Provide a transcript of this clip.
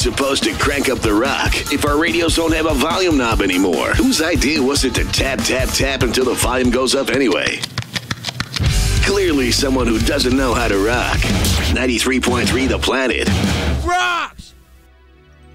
supposed to crank up the rock if our radios don't have a volume knob anymore? Whose idea was it to tap, tap, tap until the volume goes up anyway? Clearly someone who doesn't know how to rock. 93.3 The Planet. Rock!